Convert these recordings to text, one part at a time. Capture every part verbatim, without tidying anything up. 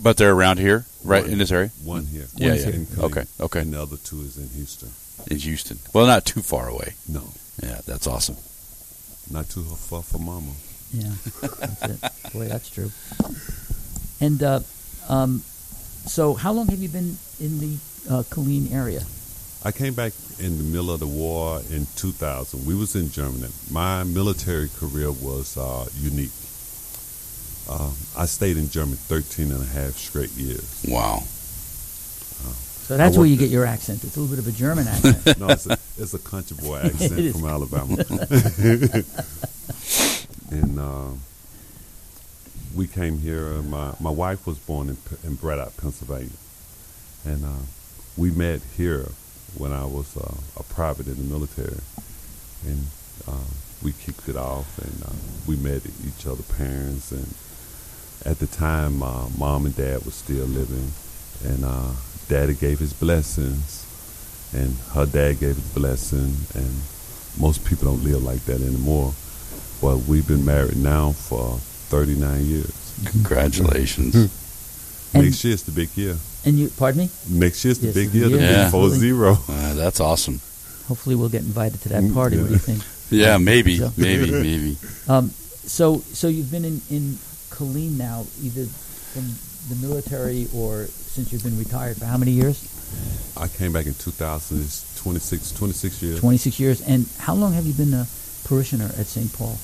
But they're around here, right, one, in this area? One here. Yeah, One's yeah. in Killeen, Okay, okay. And the other two is in Houston. In Houston. Well, not too far away. No. Yeah, that's awesome. Not too far for Mama. Yeah, that's it. Boy, that's true. And uh, um, so how long have you been in the uh, Killeen area? I came back in the middle of the war in two thousand. We was in Germany. My military career was uh, unique. Uh, I stayed in Germany thirteen and a half straight years. Wow. Uh, So that's where you get your accent. It's a little bit of a German accent. No, it's a, it's a country boy accent from Alabama. And uh, we came here. Uh, my my wife was born in, in Braddock, Pennsylvania, and uh, we met here when I was uh, a private in the military, and uh, we kicked it off, and uh, we met each other's parents. And at the time, uh, mom and dad was still living, and uh, daddy gave his blessings, and her dad gave his blessing, and most people don't live like that anymore. Well, we've been married now for thirty-nine years. Congratulations. Next year's the big year. And you, pardon me? Next year's the Yes, big the year, the year. Yeah. big four zero. Uh, that's awesome. Hopefully we'll get invited to that party. Yeah. What do you think? Yeah, maybe, So- maybe, maybe. Um, so, so you've been in, in Killeen now, either from the military or since you've been retired for how many years? I came back in two thousand. It's twenty-six, twenty-six years. twenty-six years. And how long have you been a parishioner at Saint Paul?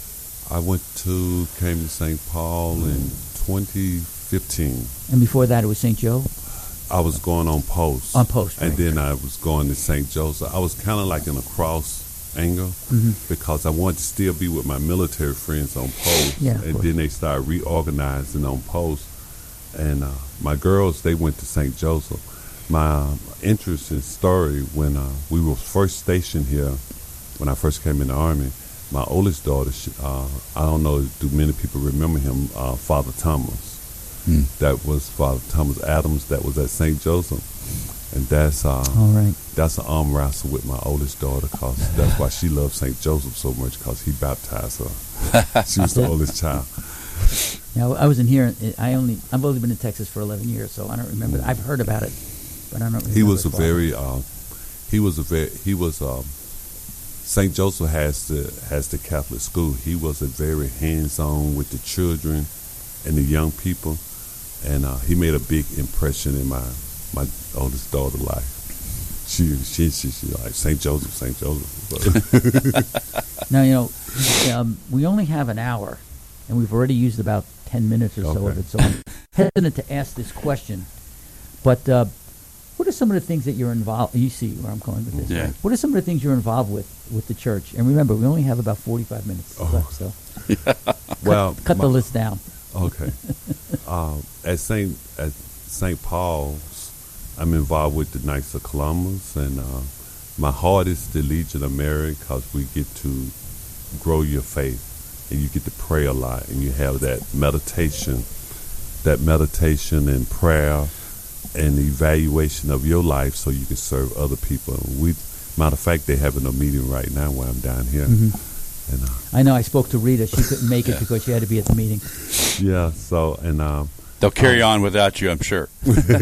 I went to, came to Saint Paul in twenty fifteen. And before that, it was Saint Joe? I was going on post. On post, And right. then I was going to Saint Joseph. I was kind of like in a cross angle Mhm. because I wanted to still be with my military friends on post. Yeah, of and course. then they started reorganizing on post. And uh, my girls, they went to Saint Joseph. My um, interest in story, when uh, we were first stationed here, when I first came in the Army, my oldest daughter, she, uh, I don't know, do many people remember him, uh, Father Thomas. Hmm. That was Father Thomas Adams that was at Saint Joseph. And that's uh, All right. that's an arm wrestle with my oldest daughter, cause that's why she loves Saint Joseph so much, because he baptized her. She was the oldest child. Now, I wasn't here. I only, I've only been in Texas for eleven years, so I don't remember. I've heard about it, but I don't remember. He was a it far. very, uh, he was a very, he was, um, Saint Joseph has the, has the Catholic school. He was a very hands-on with the children and the young people, and uh, he made a big impression in my, my oldest daughter's life. She, she, she, she like Saint Joseph, Saint Joseph. Now, you know, um, we only have an hour, and we've already used about ten minutes or so Okay. of it, so I'm hesitant to ask this question. But uh, what are some of the things that you're involved? You see where I'm going with this, Yeah. right? What are some of the things you're involved with with the church? And remember, we only have about forty-five minutes Oh. left, so Well, cut my- the list down. Okay. um, at Saint at Saint Paul's, I'm involved with the Knights of Columbus, and uh, my heart is the Legion of Mary, because we get to grow your faith, and you get to pray a lot, and you have that meditation, that meditation and prayer, and the evaluation of your life, so you can serve other people. And we, matter of fact, they're having a meeting right now while I'm down here. Mhm. And uh, I know I spoke to Rita. She couldn't make it because she had to be at the meeting. yeah, so and. Um, They'll carry on without you, I'm sure.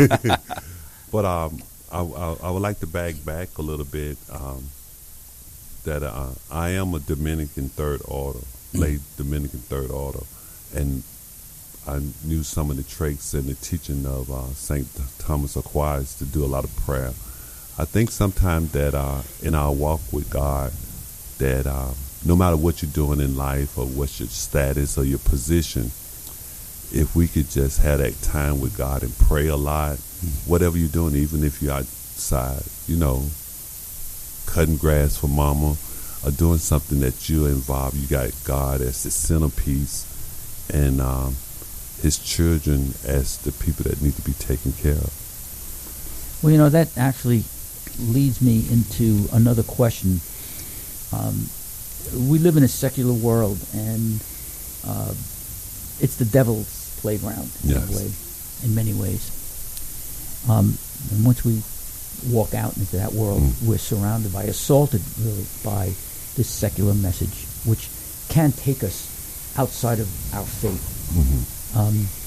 But um, I, I, I would like to bag back a little bit. Um, that uh, I am a Dominican Third Order, late Dominican Third Order, and I knew some of the traits and the teaching of uh, Saint Thomas Aquinas to do a lot of prayer. I think sometimes that uh, in our walk with God, that uh, no matter what you're doing in life or what's your status or your position, if we could just have that time with God and pray a lot, whatever you're doing, even if you're outside, you know, cutting grass for mama or doing something that you're involved, you got God as the centerpiece and um, his children as the people that need to be taken care of. Well, you know, that actually leads me into another question. Um, we live in a secular world, and uh, it's the devil's playground in Yes. a way, in many ways. Um, and once we walk out into that world, Mm. we're surrounded by, assaulted really by this secular message, which can take us outside of our faith. Mm-hmm. Um,